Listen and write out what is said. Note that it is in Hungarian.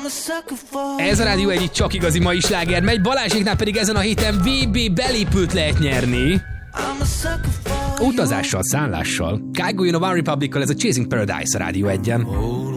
Ez a Rádió egyik csak igazi mai sláger megy, Balázséknál pedig ezen a héten VB belépőt lehet nyerni. Utazással, szállással. Kygo jön a One Republic-kal, ez a Chasing Paradise a Rádió 1-en.